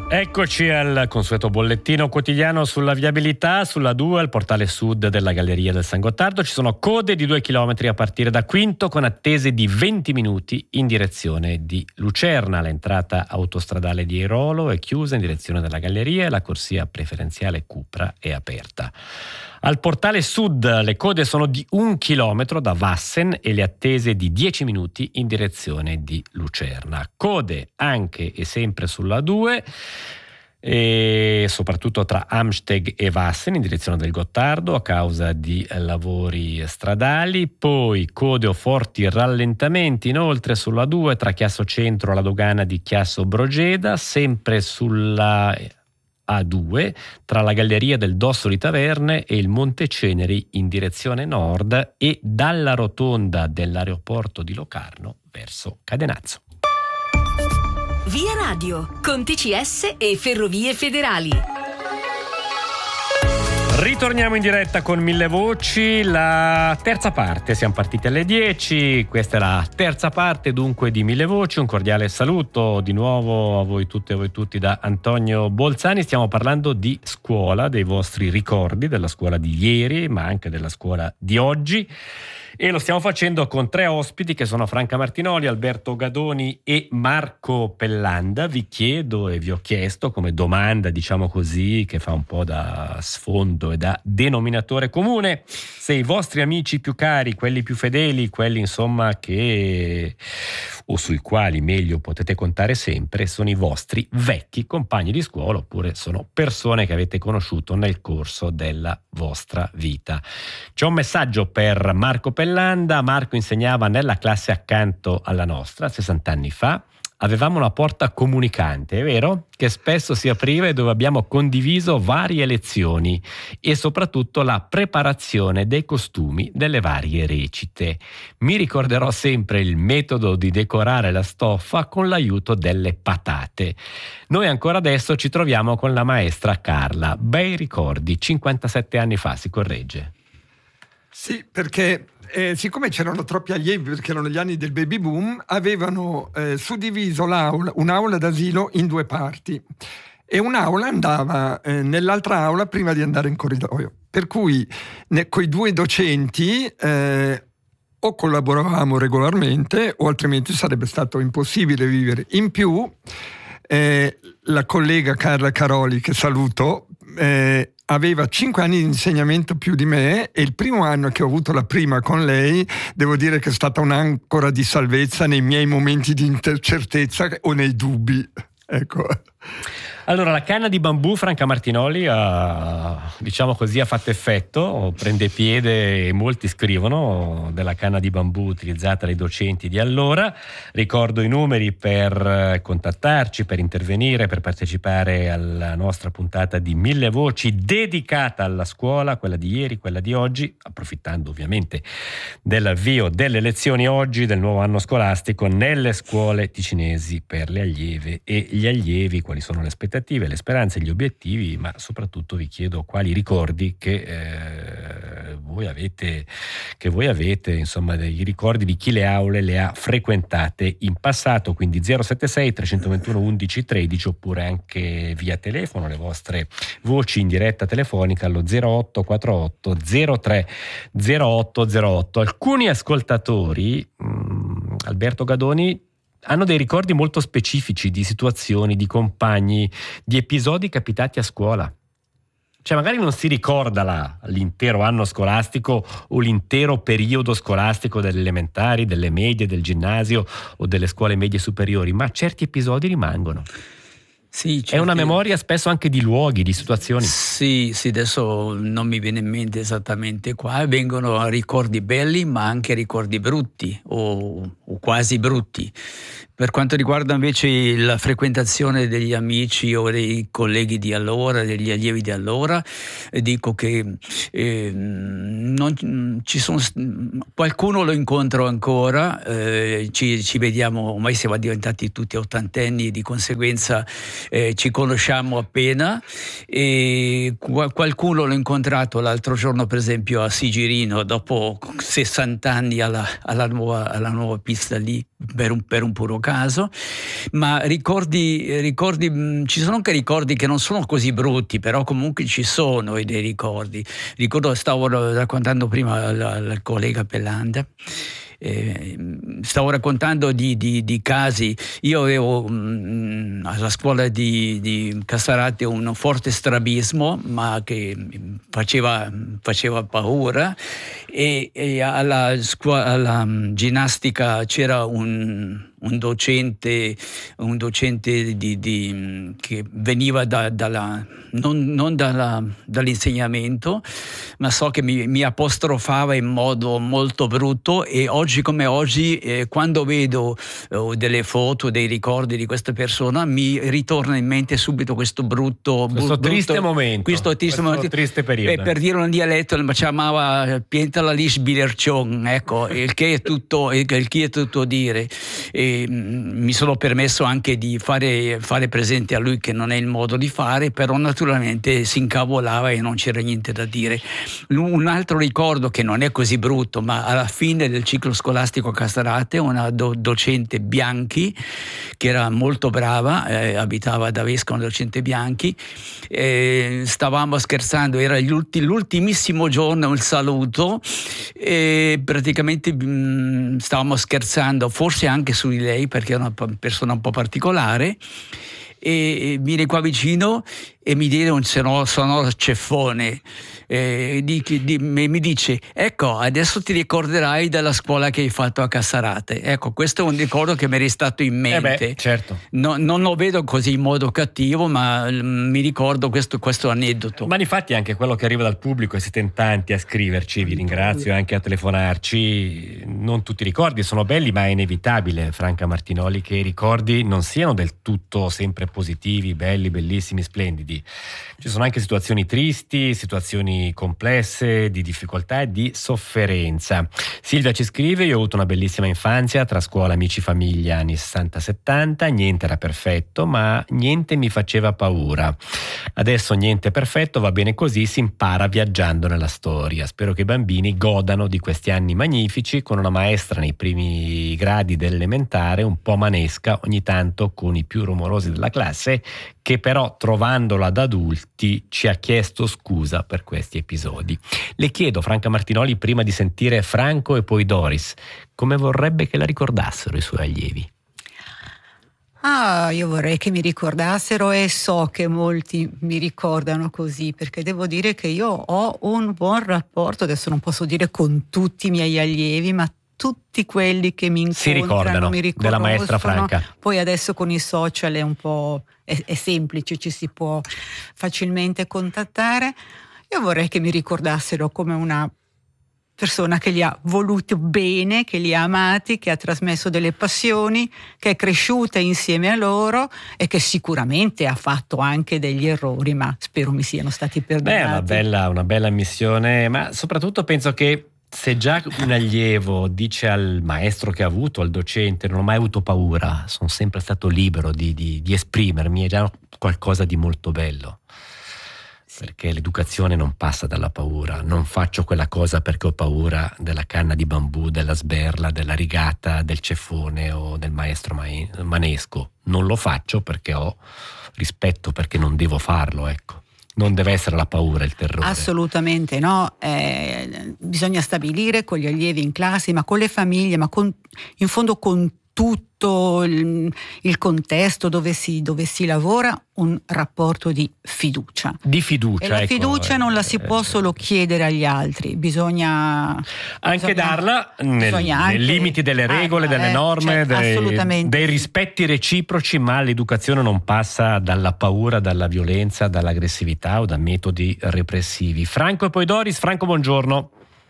Eccoci al consueto bollettino quotidiano sulla viabilità. Sulla 2, al portale sud della Galleria del San Gottardo, ci sono code di 2 chilometri a partire da Quinto, con attese di 20 minuti in direzione di Lucerna. L'entrata autostradale di Airolo è chiusa in direzione della Galleria e la corsia preferenziale Cupra è aperta. Al portale sud le code sono di 1 chilometro da Vassen e le attese di 10 minuti in direzione di Lucerna. Code anche e sempre sulla 2 e soprattutto tra Amsteg e Vassen in direzione del Gottardo a causa di lavori stradali. Poi code o forti rallentamenti inoltre sulla 2 tra Chiasso Centro e la dogana di Chiasso Brogeda, sempre sulla A2 tra la Galleria del Dosso di Taverne e il Monte Ceneri in direzione nord e dalla rotonda dell'aeroporto di Locarno verso Cadenazzo. Via Radio, con TCS e Ferrovie Federali. Ritorniamo in diretta con Mille Voci, la terza parte. Siamo partiti alle 10, questa è la terza parte dunque di Mille Voci. Un cordiale saluto di nuovo a voi tutte e a voi tutti da Antonio Bolzani. Stiamo parlando di scuola, dei vostri ricordi della scuola di ieri ma anche della scuola di oggi. E lo stiamo facendo con 3 ospiti che sono Franca Martinoli, Alberto Gadoni e Marco Pellanda. Vi chiedo e vi ho chiesto come domanda, diciamo così, che fa un po' da sfondo e da denominatore comune, se i vostri amici più cari, quelli più fedeli, quelli insomma che o sui quali meglio potete contare sempre, sono i vostri vecchi compagni di scuola oppure sono persone che avete conosciuto nel corso della vostra vita. C'è un messaggio per Marco Pellanda. Marco insegnava nella classe accanto alla nostra 60 anni fa. Avevamo una porta comunicante, è vero? Che spesso si apriva e dove abbiamo condiviso varie lezioni e soprattutto la preparazione dei costumi delle varie recite. Mi ricorderò sempre il metodo di decorare la stoffa con l'aiuto delle patate. Noi ancora adesso ci troviamo con la maestra Carla. Bei ricordi, 57 anni fa, si corregge. Sì, perché siccome c'erano troppi allievi, perché erano gli anni del baby boom, avevano suddiviso un'aula d'asilo in 2 parti e un'aula andava nell'altra aula prima di andare in corridoio. Per cui coi 2 docenti o collaboravamo regolarmente o altrimenti sarebbe stato impossibile vivere. In più la collega Carla Caroli, che saluto, aveva 5 anni di insegnamento più di me e il primo anno che ho avuto la prima con lei devo dire che è stata un'ancora di salvezza nei miei momenti di incertezza o nei dubbi. Ecco. Allora, la canna di bambù, Franca Martinoli, diciamo così, ha fatto effetto, prende piede e molti scrivono della canna di bambù utilizzata dai docenti di allora. Ricordo i numeri per contattarci, per intervenire, per partecipare alla nostra puntata di Mille Voci dedicata alla scuola, quella di ieri, quella di oggi, approfittando ovviamente dell'avvio delle lezioni oggi del nuovo anno scolastico nelle scuole ticinesi per le allieve e gli allievi. Quali sono le aspettative, le speranze, gli obiettivi, ma soprattutto vi chiedo quali ricordi che voi avete, insomma, dei ricordi di chi le aule le ha frequentate in passato. Quindi 076 321 11 13 oppure anche via telefono le vostre voci in diretta telefonica allo 0848 03 0808. Alcuni ascoltatori, Alberto Gadoni, hanno dei ricordi molto specifici di situazioni, di compagni, di episodi capitati a scuola. Cioè magari non si ricorda l'intero anno scolastico o l'intero periodo scolastico delle elementari, delle medie, del ginnasio o delle scuole medie superiori, ma certi episodi rimangono. Sì, certo. È una memoria spesso anche di luoghi, di situazioni. Sì, adesso non mi viene in mente esattamente qua. Vengono ricordi belli ma anche ricordi brutti o quasi brutti. Per quanto riguarda invece la frequentazione degli amici o dei colleghi di allora, degli allievi di allora, dico che non ci sono, qualcuno lo incontro ancora, ci vediamo, ormai siamo diventati tutti ottantenni e di conseguenza ci conosciamo appena, e e qualcuno l'ho incontrato l'altro giorno, per esempio a Sigirino, dopo 60 anni alla nuova pista lì, per un puro caso. Ma ricordi, ci sono anche ricordi che non sono così brutti, però comunque ci sono dei ricordi. Ricordo, stavo raccontando prima al collega Pellanda, stavo raccontando di casi. Io avevo alla scuola di Cassarate un forte strabismo, ma che faceva paura, e alla ginnastica c'era un docente che veniva non dall'insegnamento, ma so che mi apostrofava in modo molto brutto, e oggi come oggi, quando vedo delle foto, dei ricordi di questa persona, mi ritorna in mente subito questo triste momento, questo triste periodo. Per dire un dialetto, mi chiamava Pienta la Lis Bilercion, ecco, il che è tutto dire. E mi sono permesso anche di fare presente a lui che non è il modo di fare, però naturalmente si incavolava e non c'era niente da dire. Un altro ricordo che non è così brutto, ma alla fine del ciclo scolastico a Cassarate, una docente Bianchi, che era molto brava, abitava ad Avesca, una docente Bianchi, stavamo scherzando, era l'ultimissimo giorno, il saluto, e praticamente stavamo scherzando, forse anche su di lei, perché è una persona un po' particolare, e viene qua vicino e mi dice un sonoro ceffone, mi dice: ecco, adesso ti ricorderai della scuola che hai fatto a Cassarate. Ecco, questo è un ricordo che mi è restato in mente. Certo. Non lo vedo così in modo cattivo, ma mi ricordo questo aneddoto. Ma infatti anche quello che arriva dal pubblico, e siete in tanti a scriverci, vi ringrazio, anche a telefonarci, non tutti i ricordi sono belli, ma è inevitabile, Franca Martinoli, che i ricordi non siano del tutto sempre positivi, belli, bellissimi, splendidi. Ci sono anche situazioni tristi, situazioni complesse, di difficoltà e di sofferenza. Silvia ci scrive: io ho avuto una bellissima infanzia tra scuola, amici, famiglia, anni 60-70, niente era perfetto, ma niente mi faceva paura. Adesso niente è perfetto, va bene così, si impara viaggiando nella storia. Spero che i bambini godano di questi anni magnifici, con una maestra nei primi gradi dell'elementare un po' manesca, ogni tanto con i più rumorosi della classe, che però trovandola ad adulti ci ha chiesto scusa per questi episodi. Le chiedo, Franca Martinoli, prima di sentire Franco e poi Doris, come vorrebbe che la ricordassero i suoi allievi? Io vorrei che mi ricordassero, e so che molti mi ricordano così, perché devo dire che io ho un buon rapporto, adesso non posso dire con tutti i miei allievi, ma tutti quelli che mi incontrano mi riconoscono della maestra Franca. Poi adesso con i social è un po' è semplice, ci si può facilmente contattare. Io vorrei che mi ricordassero come una persona che li ha voluti bene, che li ha amati, che ha trasmesso delle passioni, che è cresciuta insieme a loro e che sicuramente ha fatto anche degli errori, ma spero mi siano stati perdonati. È una bella missione, ma soprattutto penso che se già un allievo dice al maestro che ha avuto, al docente: non ho mai avuto paura, sono sempre stato libero di esprimermi, è già qualcosa di molto bello. Sì. Perché l'educazione non passa dalla paura. Non faccio quella cosa perché ho paura della canna di bambù, della sberla, della rigata, del ceffone o del maestro manesco. Non lo faccio perché ho rispetto, perché non devo farlo, ecco. Non deve essere la paura, il terrore. Assolutamente no, bisogna stabilire con gli allievi in classe, ma con le famiglie, ma in fondo con tutto il contesto dove si lavora, un rapporto di fiducia. E la fiducia non la si può solo chiedere agli altri, bisogna darla nei limiti delle regole, delle norme, dei rispetti reciproci, ma l'educazione non passa dalla paura, dalla violenza, dall'aggressività o da metodi repressivi. Franco e poi Doris. Franco, buongiorno.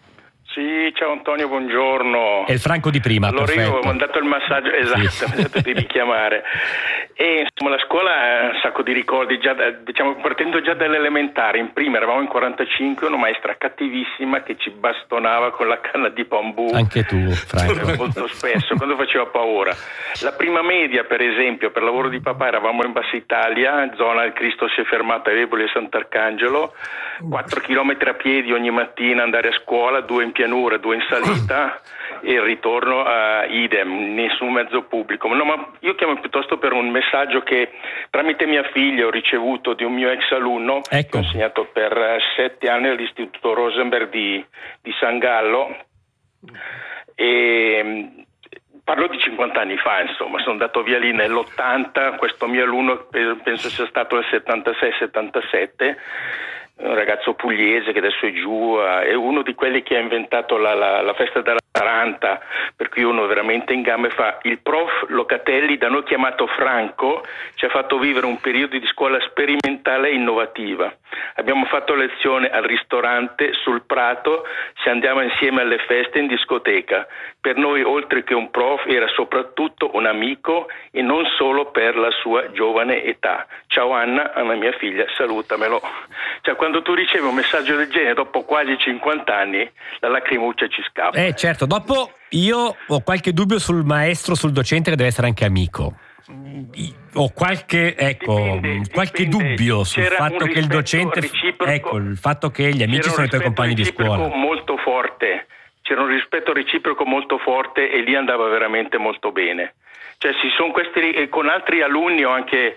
Sì, ciao Antonio, buongiorno. È il Franco di prima, allora perfetto. Io ho mandato il massaggio, esatto, di richiamare. E insomma la scuola ha un sacco di ricordi, già partendo già dall'elementare. In prima eravamo in 45, una maestra cattivissima che ci bastonava con la canna di bambù. Anche tu, Franco. Molto spesso, quando faceva paura. La prima media, per esempio, per lavoro di papà eravamo in Bassa Italia, zona del Cristo si è fermato a Eboli e Sant'Arcangelo, 4 chilometri a piedi ogni mattina andare a scuola, 2 in pianura, 2 in salita e il ritorno a idem, nessun mezzo pubblico. No, ma io chiamo piuttosto per un messaggio che tramite mia figlia ho ricevuto di un mio ex alunno, che ho insegnato per 7 anni all'Istituto Rosenberg di San Gallo, e parlo di 50 anni fa, insomma, sono andato via lì nell'80, questo mio alunno penso sia stato nel 76-77, un ragazzo pugliese che adesso è giù, è uno di quelli che ha inventato la festa della Taranta, per cui uno veramente in gambe fa. Il prof Locatelli, da noi chiamato Franco, ci ha fatto vivere un periodo di scuola sperimentale e innovativa. Abbiamo fatto lezione al ristorante, sul prato, ci andiamo insieme alle feste in discoteca. Per noi, oltre che un prof, era soprattutto un amico e non solo per la sua giovane età. Ciao Anna, alla mia figlia, salutamelo. Cioè, quando tu ricevi un messaggio del genere dopo quasi 50 anni, la lacrimuccia ci scappa. Certo, dopo io ho qualche dubbio sul maestro, sul docente che deve essere anche amico. Ho qualche dubbio sul fatto che il docente, il fatto che gli amici sono i tuoi compagni di scuola. Molto forte. C'era un rispetto reciproco molto forte e lì andava veramente molto bene. Cioè si sono questi, con altri alunni ho anche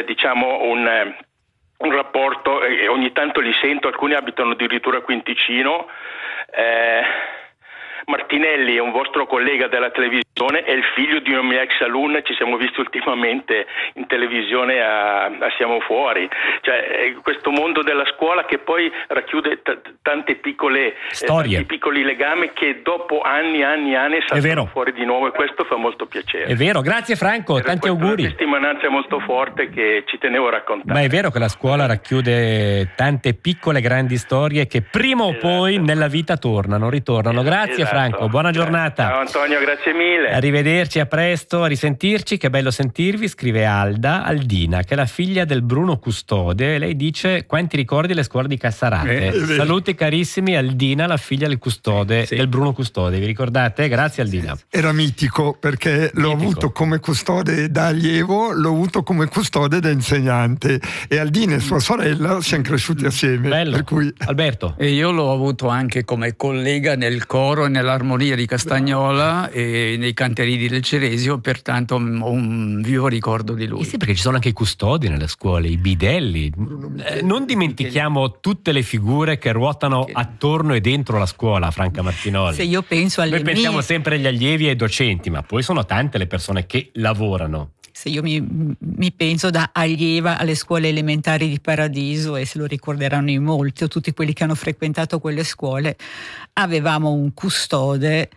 un rapporto, ogni tanto li sento, alcuni abitano addirittura a Quinticino. Martinelli è un vostro collega della televisione, è il figlio di una mia ex alunna, ci siamo visti ultimamente in televisione a Siamo Fuori. Cioè, questo mondo della scuola che poi racchiude tante piccole storie, tanti piccoli legami che dopo anni saltano fuori di nuovo, e questo fa molto piacere. È vero, grazie Franco, tanti auguri. Una testimonianza molto forte che ci tenevo a raccontare. Ma è vero che la scuola racchiude tante piccole grandi storie che prima o poi nella vita ritornano. Grazie Franco, buona giornata. Ciao Antonio, grazie mille. Arrivederci, a presto, a risentirci, che bello sentirvi. Scrive Aldina, che è la figlia del Bruno Custode. Lei dice: quanti ricordi le scuole di Cassarate. Saluti carissimi, Aldina, la figlia del custode, del Bruno Custode, vi ricordate? Grazie Aldina. Era mitico perché l'ho avuto come custode da allievo, l'ho avuto come custode da insegnante, e Aldina e sua sorella siamo cresciuti assieme. Bello. Per cui... Alberto. E io l'ho avuto anche come collega nel coro e nell'armonia di Castagnola e nei canterini del Ceresio, pertanto ho un vivo ricordo di lui. Sì, perché ci sono anche i custodi nelle scuole, i bidelli. Non dimentichiamo tutte le figure che ruotano attorno e dentro la scuola, Franca Martinoli. Se io penso alle Noi pensiamo sempre agli allievi e ai docenti, ma poi sono tante le persone che lavorano. Se io mi penso da allieva alle scuole elementari di Paradiso, e se lo ricorderanno in molti, o tutti quelli che hanno frequentato quelle scuole, avevamo un custode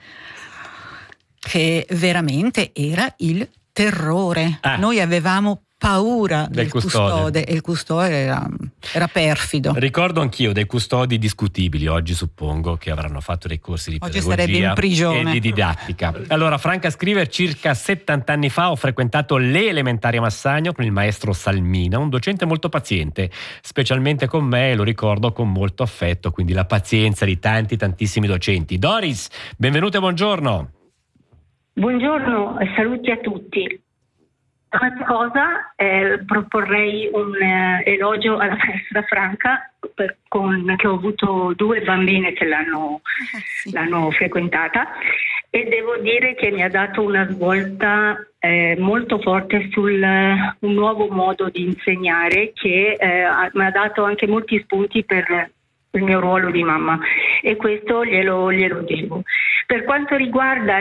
che veramente era il terrore. Noi avevamo paura del custode, e il custode era perfido. Ricordo anch'io dei custodi discutibili, oggi suppongo che avranno fatto dei corsi di oggi pedagogia sarebbe in prigione. E di didattica. Allora, Franca scrive: circa 70 anni fa ho frequentato le elementari a Massagno con il maestro Salmina, un docente molto paziente, specialmente con me, e lo ricordo con molto affetto, quindi la pazienza di tantissimi docenti. Doris, benvenuta e buongiorno. Buongiorno e saluti a tutti. Una cosa, proporrei un elogio alla maestra Franca, che ho avuto 2 bambine che l'hanno frequentata, e devo dire che mi ha dato una svolta molto forte sul un nuovo modo di insegnare, che mi ha dato anche molti spunti per il mio ruolo di mamma, e questo glielo devo. Per quanto riguarda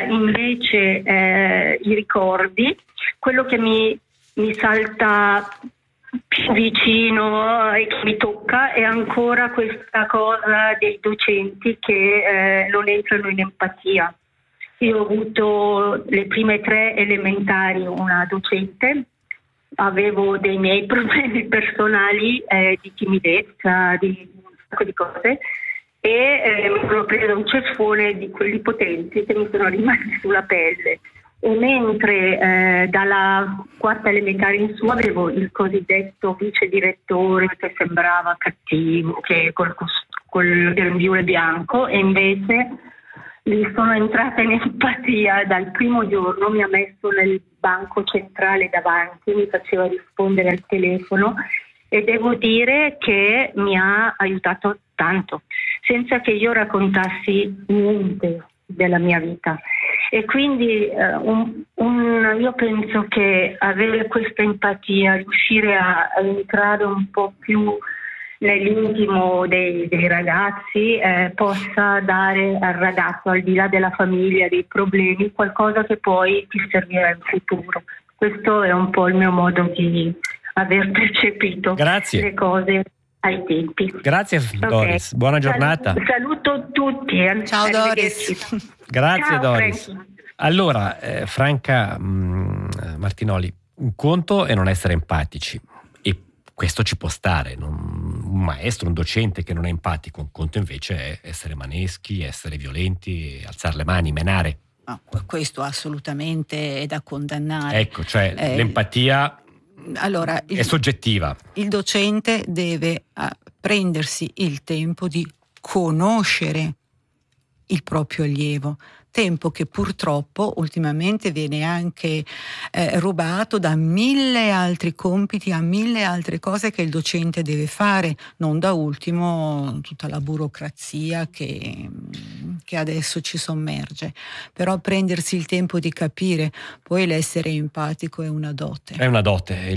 invece i ricordi, quello che mi salta più vicino e che mi tocca è ancora questa cosa dei docenti che non entrano in empatia. Io ho avuto le prime 3 elementari una docente, avevo dei miei problemi personali di timidezza, di un sacco di cose, e mi sono presa un ceffone di quelli potenti che mi sono rimasti sulla pelle. E mentre dalla quarta elementare in su avevo il cosiddetto vice direttore che sembrava cattivo, che col grembiule bianco, e invece gli sono entrata in empatia dal primo giorno. Mi ha messo nel banco centrale davanti, mi faceva rispondere al telefono e devo dire che mi ha aiutato tanto, senza che io raccontassi niente della mia vita. E quindi io penso che avere questa empatia, riuscire a entrare un po' più nell'intimo dei ragazzi, possa dare al ragazzo, al di là della famiglia, dei problemi, qualcosa che poi ti servirà in futuro. Questo è un po' il mio modo di aver percepito le cose ai tempi. Grazie Doris, buona giornata. Saluto tutti. Ciao Doris. Grazie. Ciao, Doris. Franchi. Allora, Franca Martinoli, un conto è non essere empatici, e questo ci può stare. Un maestro, un docente che non è empatico, un conto invece è essere maneschi, essere violenti, alzare le mani, menare. Questo assolutamente è da condannare. Ecco, cioè l'empatia è soggettiva. Il docente deve prendersi il tempo di conoscere il proprio allievo, tempo che purtroppo ultimamente viene anche rubato da 1000 altri compiti, a 1000 altre cose che il docente deve fare, non da ultimo tutta la burocrazia che adesso ci sommerge. Però prendersi il tempo di capire, poi l'essere empatico è una dote. È una dote,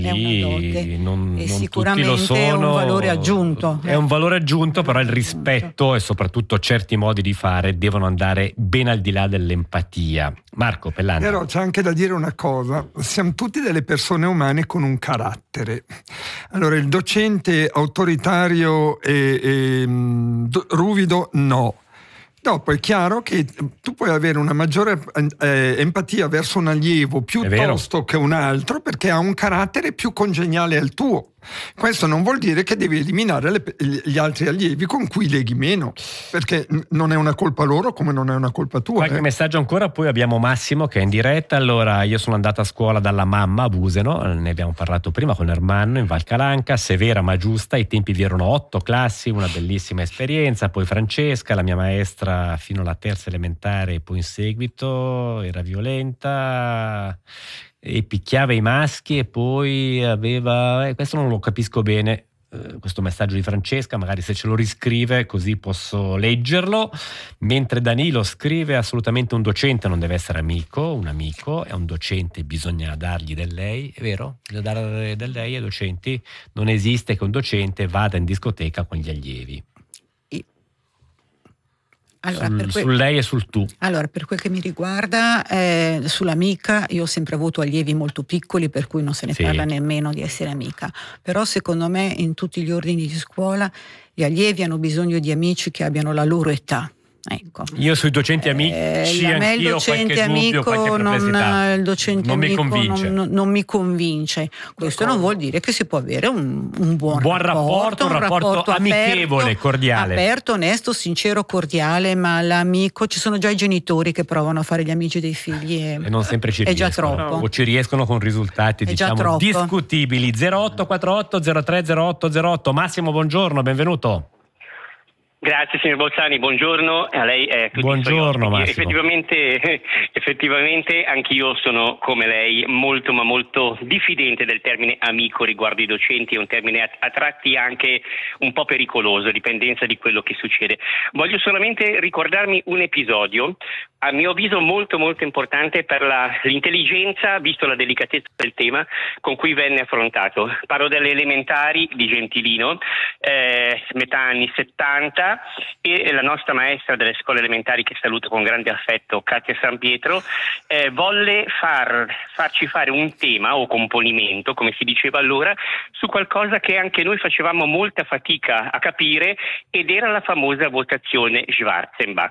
non sicuramente tutti lo sono. È un valore aggiunto. È un valore aggiunto, però il rispetto e soprattutto certi modi di fare devono andare ben al di là dell'empatia. Marco Pellani. Però c'è anche da dire una cosa: siamo tutti delle persone umane con un carattere. Allora, il docente autoritario e ruvido no. Dopo è chiaro che tu puoi avere una maggiore empatia verso un allievo piuttosto che un altro, perché ha un carattere più congeniale al tuo. Questo non vuol dire che devi eliminare gli altri allievi con cui leghi meno, perché non è una colpa loro come non è una colpa tua. Qualche messaggio ancora, poi abbiamo Massimo che è in diretta. Allora, io sono andata a scuola dalla mamma a Buseno, ne abbiamo parlato prima con Ermanno, in Val Calanca, severa ma giusta. Ai tempi vi erano 8 classi, una bellissima esperienza. Poi Francesca, la mia maestra fino alla terza elementare, e poi in seguito era violenta e picchiava i maschi, e poi aveva questo non lo capisco bene, questo messaggio di Francesca, magari se ce lo riscrive così posso leggerlo. Mentre Danilo scrive: assolutamente un docente non deve essere un amico è un docente, bisogna dargli del lei. È vero, bisogna dare del lei ai docenti, non esiste che un docente vada in discoteca con gli allievi. Allora, sul lei e sul tu. Allora, per quel che mi riguarda, sull'amica, io ho sempre avuto allievi molto piccoli, per cui non se ne parla nemmeno di essere amica. Però secondo me in tutti gli ordini di scuola gli allievi hanno bisogno di amici che abbiano la loro età. Ecco. Io sui docenti amici anch'io ho qualche dubbio, qualche perplessità. Il docente non amico mi convince. Non mi convince. Questo non vuol dire che si può avere un buon rapporto, un rapporto amichevole, aperto, cordiale. Aperto, onesto, sincero, cordiale, ma l'amico, ci sono già i genitori che provano a fare gli amici dei figli e non sempre ci riescono. È già troppo. O ci riescono con risultati discutibili. 0848 030808. Massimo, buongiorno, benvenuto. Grazie signor Bolzani, buongiorno a lei e a tutti. Buongiorno Massimo. Effettivamente anch'io sono come lei molto ma molto diffidente del termine amico riguardo i docenti. È un termine a tratti anche un po' pericoloso, a dipendenza di quello che succede. Voglio solamente ricordarmi un episodio, a mio avviso molto molto importante per l'intelligenza, visto la delicatezza del tema, con cui venne affrontato. Parlo delle elementari di Gentilino, metà anni 70, e la nostra maestra delle scuole elementari, che saluto con grande affetto, Katia San Pietro, volle farci fare un tema o componimento, come si diceva allora, su qualcosa che anche noi facevamo molta fatica a capire, ed era la famosa votazione Schwarzenbach.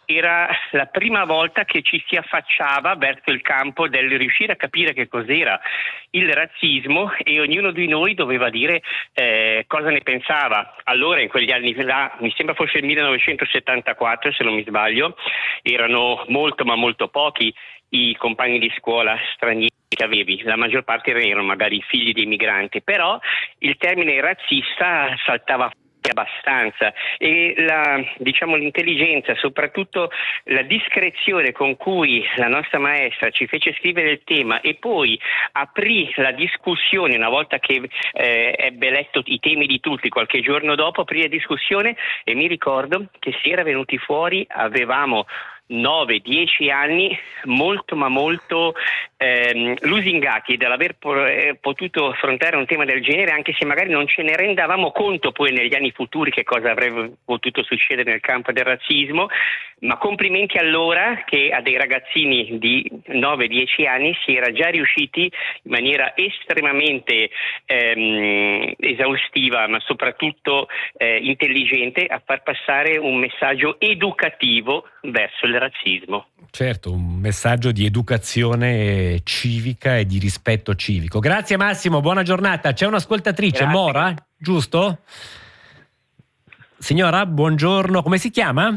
era la prima volta che ci si affacciava verso il campo del riuscire a capire che cos'era il razzismo, e ognuno di noi doveva dire cosa ne pensava. Allora, in quegli anni là, mi sembra fosse il 1974 se non mi sbaglio, erano molto ma molto pochi i compagni di scuola stranieri che avevi, la maggior parte erano magari figli di immigranti, però il termine razzista saltava abbastanza, e l'intelligenza, soprattutto la discrezione con cui la nostra maestra ci fece scrivere il tema e poi aprì la discussione una volta che ebbe letto i temi di tutti, qualche giorno dopo aprì la discussione, e mi ricordo che si era venuti fuori, avevamo 9-10 anni molto ma molto lusingati dall'aver potuto affrontare un tema del genere, anche se magari non ce ne rendavamo conto poi negli anni futuri che cosa avrebbe potuto succedere nel campo del razzismo. Ma complimenti allora che a dei ragazzini di 9-10 anni si era già riusciti in maniera estremamente esaustiva, ma soprattutto intelligente, a far passare un messaggio educativo verso il razzismo. Certo, un messaggio di educazione civica e di rispetto civico. Grazie Massimo, buona giornata. C'è un'ascoltatrice, grazie. Mora, giusto? Signora, buongiorno, come si chiama?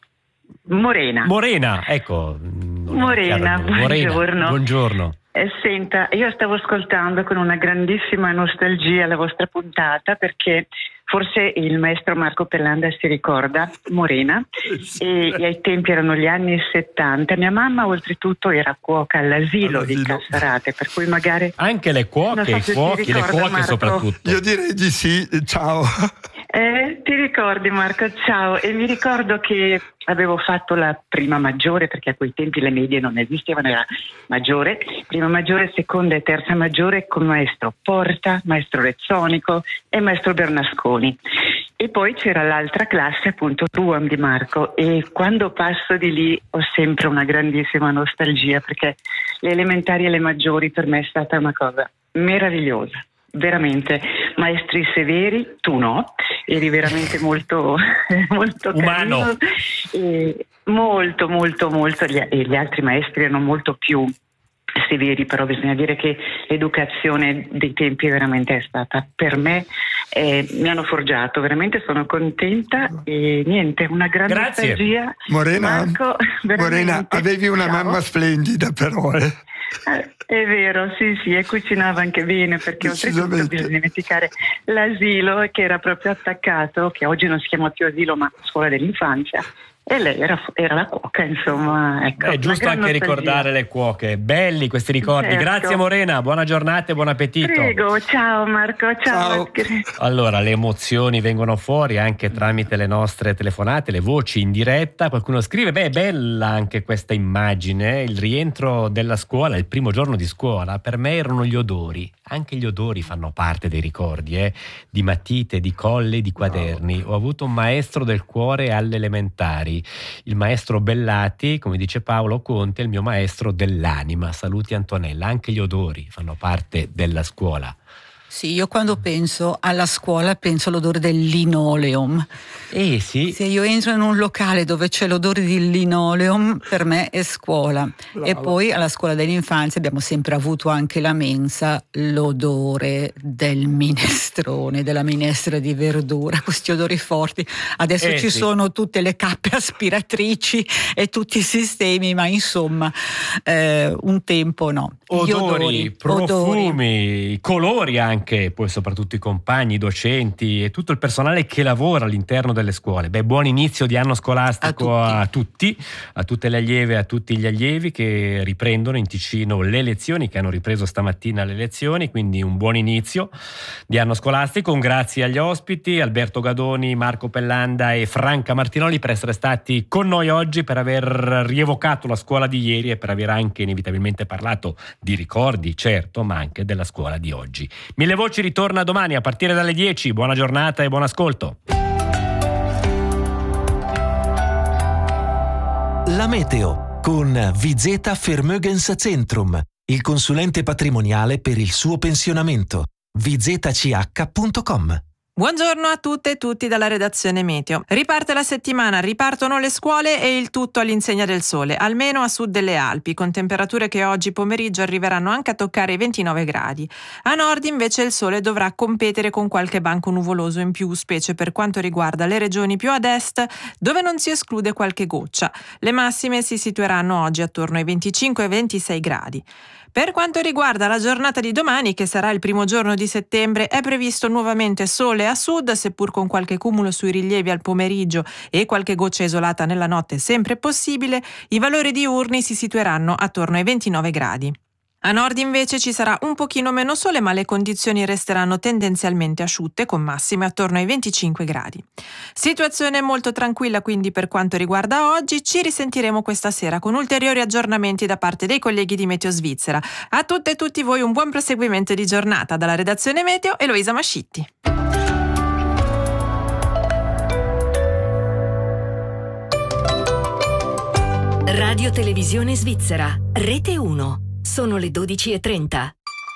Morena, ecco. Morena, buongiorno. Buongiorno. Senta, io stavo ascoltando con una grandissima nostalgia la vostra puntata, perché forse il maestro Marco Pellanda si ricorda Morena, e ai tempi erano gli anni 70. Mia mamma oltretutto era cuoca all'asilo di Cassarate, per cui magari anche le cuoche, i cuochi, le cuoche Marco, soprattutto. Io direi di sì, ciao. Ti ricordi Marco? Ciao. E mi ricordo che avevo fatto la prima maggiore, perché a quei tempi le medie non esistevano, era maggiore, prima maggiore, seconda e terza maggiore con maestro Porta, maestro Rezzonico e maestro Bernasconi. E poi c'era l'altra classe, appunto tua di Marco, e quando passo di lì ho sempre una grandissima nostalgia, perché le elementari e le maggiori per me è stata una cosa meravigliosa. Veramente, maestri severi, tu no, eri veramente molto umano, molto, e gli altri maestri erano molto più severi, però bisogna dire che l'educazione dei tempi veramente è stata per me, mi hanno forgiato, veramente sono contenta, e niente, una grande nostalgia. Morena, Marco, Morena, avevi una mamma splendida però, È vero, sì, e cucinava anche bene, perché oltretutto bisogna dimenticare l'asilo, che era proprio attaccato, che oggi non si chiama più asilo ma scuola dell'infanzia, e lei era la cuoca, insomma. Ecco, è giusto anche ricordare le cuoche, belli questi ricordi. Certo. Grazie Morena, buona giornata e buon appetito. Prego, ciao Marco, ciao. Allora, le emozioni vengono fuori anche tramite le nostre telefonate, le voci in diretta. Qualcuno scrive, è bella anche questa immagine, il rientro della scuola, il primo giorno di scuola, per me erano gli odori. Anche gli odori fanno parte dei ricordi, di matite, di colle, di quaderni. Ho avuto un maestro del cuore alle elementari, il maestro Bellati, come dice Paolo Conte, il mio maestro dell'anima. Saluti Antonella. Anche gli odori fanno parte della scuola. Sì, io quando penso alla scuola penso all'odore del linoleum. Sì. Se io entro in un locale dove c'è l'odore di linoleum, per me è scuola. Bravo. E poi alla scuola dell'infanzia abbiamo sempre avuto anche la mensa, l'odore del minestrone, della minestra di verdura, questi odori forti. Adesso ci sono tutte le cappe aspiratrici e tutti i sistemi, ma insomma un tempo no. Odori, profumi, colori anche, poi soprattutto i compagni, i docenti e tutto il personale che lavora all'interno delle scuole. Buon inizio di anno scolastico a tutti, a tutte le allieve, a tutti gli allievi che riprendono in Ticino le lezioni, che hanno ripreso stamattina le lezioni, quindi un buon inizio di anno scolastico. Un grazie agli ospiti, Alberto Gadoni, Marco Pellanda e Franca Martinoli, per essere stati con noi oggi, per aver rievocato la scuola di ieri e per aver anche inevitabilmente parlato di ricordi, certo, ma anche della scuola di oggi. Mille Voci ritorna domani a partire dalle 10. Buona giornata e buon ascolto. La meteo con Vizeta Vermögenscentrum, il consulente patrimoniale per il suo pensionamento. vzch.com Buongiorno a tutte e tutti dalla redazione Meteo. Riparte la settimana, ripartono le scuole e il tutto all'insegna del sole, almeno a sud delle Alpi, con temperature che oggi pomeriggio arriveranno anche a toccare i 29 gradi. A nord invece il sole dovrà competere con qualche banco nuvoloso in più, specie per quanto riguarda le regioni più ad est, dove non si esclude qualche goccia. Le massime si situeranno oggi attorno ai 25 e 26 gradi. Per quanto riguarda la giornata di domani, che sarà il primo giorno di settembre, è previsto nuovamente sole a sud, seppur con qualche cumulo sui rilievi al pomeriggio e qualche goccia isolata nella notte sempre possibile. I valori diurni si situeranno attorno ai 29 gradi. A nord invece ci sarà un pochino meno sole, ma le condizioni resteranno tendenzialmente asciutte, con massime attorno ai 25 gradi. Situazione molto tranquilla quindi per quanto riguarda oggi. Ci risentiremo questa sera con ulteriori aggiornamenti da parte dei colleghi di Meteo Svizzera. A tutte e tutti voi un buon proseguimento di giornata dalla redazione Meteo, Eloisa Mascitti. Radio Televisione Svizzera, Rete 1. Sono le 12:30.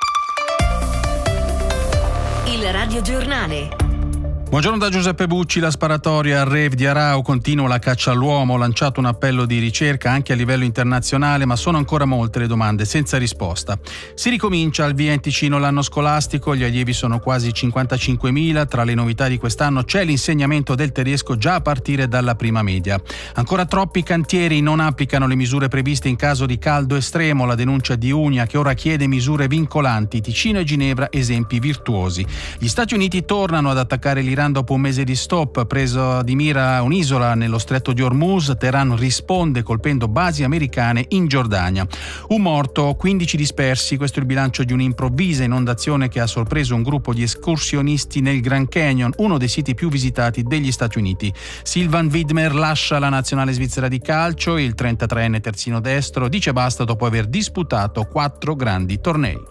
Il Radio Giornale. Buongiorno da Giuseppe Bucci. La sparatoria al rave di Arau, continua la caccia all'uomo, lanciato un appello di ricerca anche a livello internazionale, ma sono ancora molte le domande senza risposta. Si ricomincia al via in Ticino l'anno scolastico, gli allievi sono quasi 55.000, tra le novità di quest'anno c'è l'insegnamento del tedesco già a partire dalla prima media. Ancora troppi cantieri non applicano le misure previste in caso di caldo estremo, la denuncia di Unia che ora chiede misure vincolanti, Ticino e Ginevra esempi virtuosi. Gli Stati Uniti tornano ad attaccare l'Iran dopo un mese di stop, preso di mira un'isola nello stretto di Hormuz. Teheran risponde colpendo basi americane in Giordania. Un morto, 15 dispersi, questo è il bilancio di un'improvvisa inondazione che ha sorpreso un gruppo di escursionisti nel Grand Canyon, uno dei siti più visitati degli Stati Uniti. Sylvain Widmer lascia la nazionale svizzera di calcio, il 33enne terzino destro dice basta dopo aver disputato 4 grandi tornei.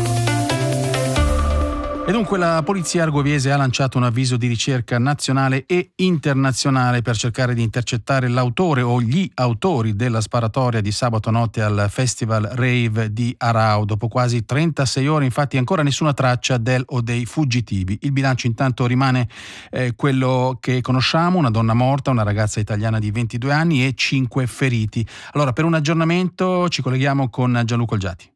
E dunque la polizia argoviese ha lanciato un avviso di ricerca nazionale e internazionale per cercare di intercettare l'autore o gli autori della sparatoria di sabato notte al Festival Rave di Arau. Dopo quasi 36 ore infatti ancora nessuna traccia del o dei fuggitivi. Il bilancio intanto rimane quello che conosciamo: una donna morta, una ragazza italiana di 22 anni e 5 feriti. Allora, per un aggiornamento ci colleghiamo con Gianluca Olgiati.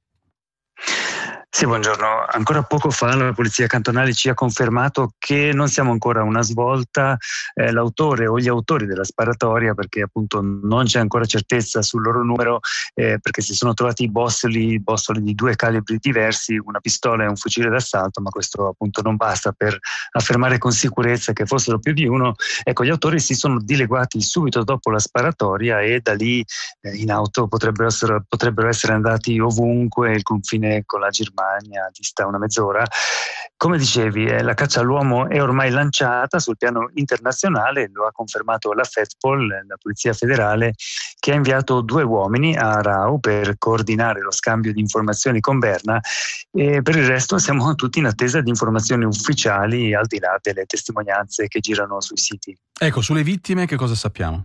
Sì, buongiorno. Ancora poco fa la Polizia Cantonale ci ha confermato che non siamo ancora a una svolta. L'autore o gli autori della sparatoria, perché appunto non c'è ancora certezza sul loro numero, perché si sono trovati bossoli di 2 calibri diversi, una pistola e un fucile d'assalto, ma questo appunto non basta per affermare con sicurezza che fossero più di uno. Ecco, gli autori si sono dileguati subito dopo la sparatoria e da lì in auto potrebbero essere andati ovunque. Il confine con la Germania dista una mezz'ora. Come dicevi, la caccia all'uomo è ormai lanciata sul piano internazionale, lo ha confermato la FEDPOL, la Polizia Federale, che ha inviato 2 uomini a Arau per coordinare lo scambio di informazioni con Berna, e per il resto siamo tutti in attesa di informazioni ufficiali al di là delle testimonianze che girano sui siti. Ecco, sulle vittime che cosa sappiamo?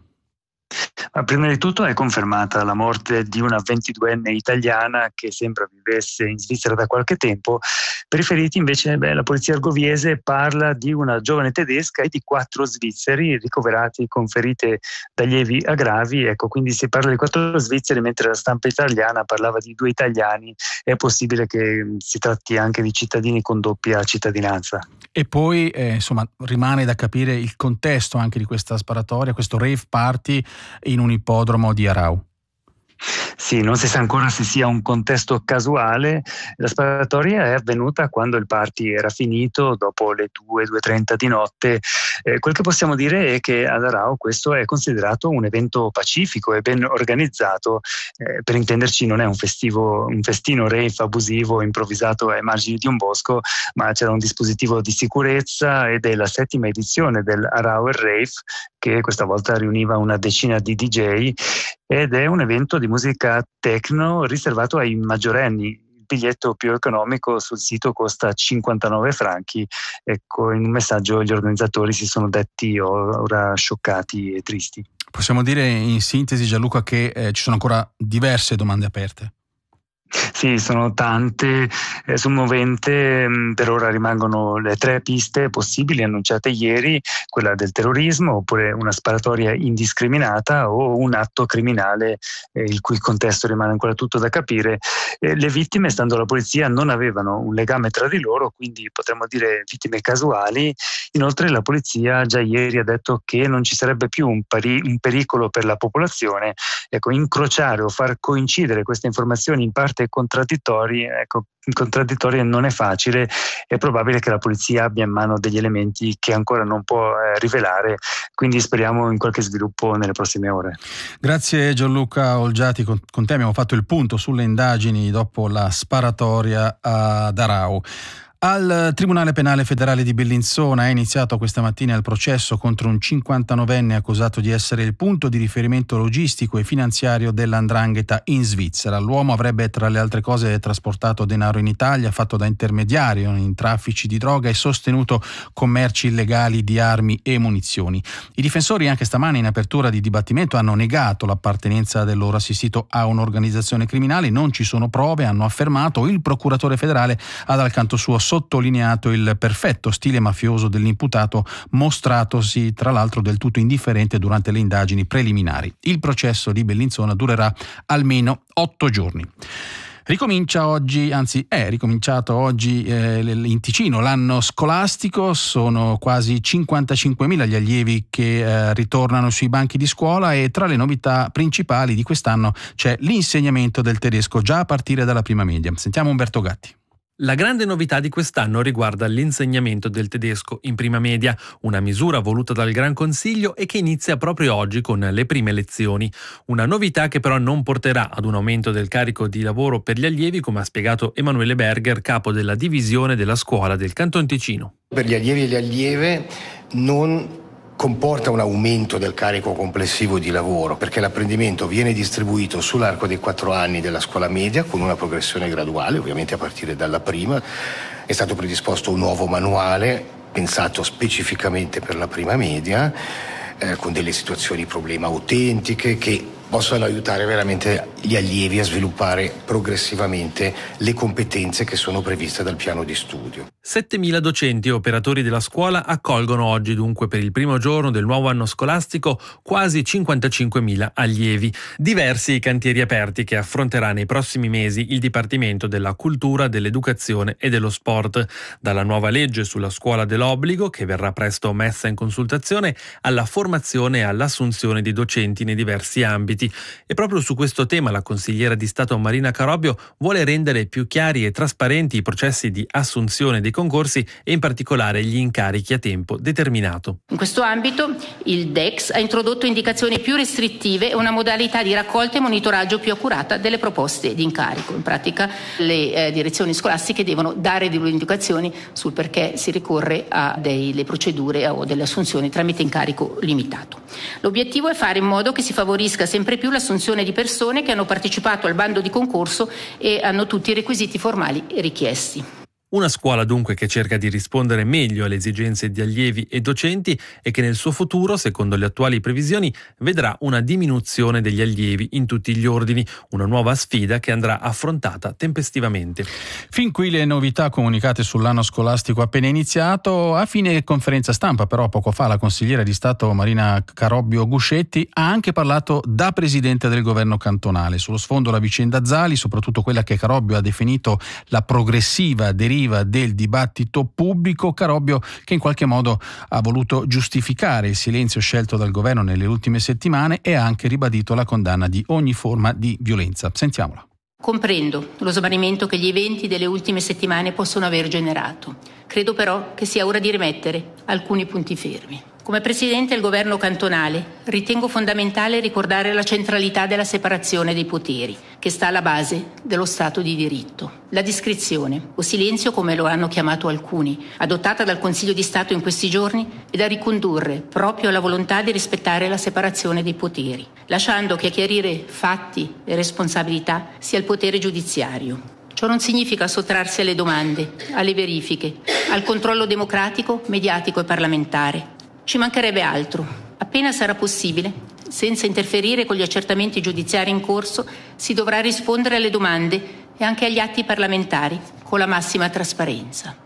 Ma prima di tutto è confermata la morte di una 22enne italiana che sembra vivesse in Svizzera da qualche tempo. Per i feriti invece la polizia argoviese parla di una giovane tedesca e di 4 svizzeri ricoverati con ferite da lievi a gravi. Ecco, quindi si parla di 4 svizzeri mentre la stampa italiana parlava di 2 italiani. È possibile che si tratti anche di cittadini con doppia cittadinanza. E poi insomma rimane da capire il contesto anche di questa sparatoria, questo rave party in un ippodromo di Arau. Sì, non si sa ancora se sia un contesto casuale. La sparatoria è avvenuta quando il party era finito, dopo le 2:30 di notte. Quel che possiamo dire è che ad Arau questo è considerato un evento pacifico e ben organizzato. Per intenderci, non è un festino rave abusivo improvvisato ai margini di un bosco, ma c'era un dispositivo di sicurezza ed è la 7ª edizione del Arau Rave, che questa volta riuniva una decina di DJ ed è un evento di musica techno riservato ai maggiorenni. Il biglietto più economico sul sito costa 59 franchi. Ecco, in un messaggio gli organizzatori si sono detti ora scioccati e tristi. Possiamo dire in sintesi, Gianluca, che ci sono ancora diverse domande aperte. Sì, sono tante. Sul movente per ora rimangono le 3 piste possibili annunciate ieri, quella del terrorismo, oppure una sparatoria indiscriminata o un atto criminale il cui contesto rimane ancora tutto da capire. Le vittime, stando alla polizia, non avevano un legame tra di loro, quindi potremmo dire vittime casuali. Inoltre la polizia già ieri ha detto che non ci sarebbe più un pericolo per la popolazione. Ecco, incrociare o far coincidere queste informazioni in parte contraddittorie non è facile. È probabile che la polizia abbia in mano degli elementi che ancora non può rivelare, quindi speriamo in qualche sviluppo nelle prossime ore. Grazie Gianluca Olgiati, con te abbiamo fatto il punto sulle indagini dopo la sparatoria ad Arao. Al Tribunale Penale Federale di Bellinzona è iniziato questa mattina il processo contro un 59enne accusato di essere il punto di riferimento logistico e finanziario dell''ndrangheta in Svizzera. L'uomo avrebbe, tra le altre cose, trasportato denaro in Italia, fatto da intermediario in traffici di droga e sostenuto commerci illegali di armi e munizioni. I difensori anche stamane in apertura di dibattimento hanno negato l'appartenenza del loro assistito a un'organizzazione criminale, non ci sono prove, hanno affermato. Il procuratore federale ha dal canto suo sottolineato il perfetto stile mafioso dell'imputato, mostratosi tra l'altro del tutto indifferente durante le indagini preliminari. Il processo di Bellinzona durerà almeno 8 giorni. Ricominciato oggi in Ticino l'anno scolastico, sono quasi 55.000 gli allievi che ritornano sui banchi di scuola e tra le novità principali di quest'anno c'è l'insegnamento del tedesco già a partire dalla prima media. Sentiamo Umberto Gatti. La grande novità di quest'anno riguarda l'insegnamento del tedesco in prima media, una misura voluta dal Gran Consiglio e che inizia proprio oggi con le prime lezioni. Una novità che però non porterà ad un aumento del carico di lavoro per gli allievi, come ha spiegato Emanuele Berger, capo della divisione della scuola del Canton Ticino. Per gli allievi e le allieve non comporta un aumento del carico complessivo di lavoro, perché l'apprendimento viene distribuito sull'arco dei 4 anni della scuola media con una progressione graduale, ovviamente a partire dalla prima. È stato predisposto un nuovo manuale pensato specificamente per la prima media, con delle situazioni problema autentiche che possono aiutare veramente gli allievi a sviluppare progressivamente le competenze che sono previste dal piano di studio. 7.000 docenti e operatori della scuola accolgono oggi dunque per il primo giorno del nuovo anno scolastico quasi 55.000 allievi. Diversi i cantieri aperti che affronterà nei prossimi mesi il Dipartimento della Cultura, dell'Educazione e dello Sport. Dalla nuova legge sulla scuola dell'obbligo, che verrà presto messa in consultazione, alla formazione e all'assunzione di docenti nei diversi ambiti. E proprio su questo tema la consigliera di Stato Marina Carobbio vuole rendere più chiari e trasparenti i processi di assunzione dei concorsi e in particolare gli incarichi a tempo determinato. In questo ambito il DEX ha introdotto indicazioni più restrittive e una modalità di raccolta e monitoraggio più accurata delle proposte di incarico. In pratica le direzioni scolastiche devono dare delle indicazioni sul perché si ricorre a delle procedure o delle assunzioni tramite incarico limitato. L'obiettivo è fare in modo che si favorisca sempre più l'assunzione di persone che hanno partecipato al bando di concorso e hanno tutti i requisiti formali richiesti. Una scuola dunque che cerca di rispondere meglio alle esigenze di allievi e docenti e che nel suo futuro, secondo le attuali previsioni, vedrà una diminuzione degli allievi in tutti gli ordini, una nuova sfida che andrà affrontata tempestivamente. Fin qui le novità comunicate sull'anno scolastico appena iniziato. A fine conferenza stampa però poco fa la consigliera di Stato Marina Carobbio Guscetti ha anche parlato da presidente del governo cantonale. Sullo sfondo la vicenda Zali, soprattutto quella che Carobbio ha definito la progressiva deriva del dibattito pubblico. Carobbio che in qualche modo ha voluto giustificare il silenzio scelto dal governo nelle ultime settimane e ha anche ribadito la condanna di ogni forma di violenza. Sentiamola. Comprendo lo smarrimento che gli eventi delle ultime settimane possono aver generato. Credo però che sia ora di rimettere alcuni punti fermi. Come Presidente del Governo cantonale ritengo fondamentale ricordare la centralità della separazione dei poteri, che sta alla base dello Stato di diritto. La discrezione, o silenzio come lo hanno chiamato alcuni, adottata dal Consiglio di Stato in questi giorni, è da ricondurre proprio alla volontà di rispettare la separazione dei poteri, lasciando che a chiarire fatti e responsabilità sia il potere giudiziario. Ciò non significa sottrarsi alle domande, alle verifiche, al controllo democratico, mediatico e parlamentare. Ci mancherebbe altro. Appena sarà possibile, senza interferire con gli accertamenti giudiziari in corso, si dovrà rispondere alle domande e anche agli atti parlamentari con la massima trasparenza.